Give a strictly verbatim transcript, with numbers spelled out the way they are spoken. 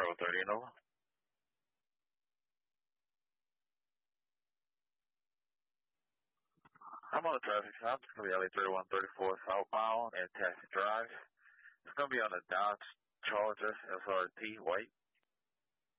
Bravo thirty, Nova. I'm on the traffic stop. It's going to be L A thirty-one thirty-four southbound at Taxi Drive. It's going to be on the Dodge Charger S R T white.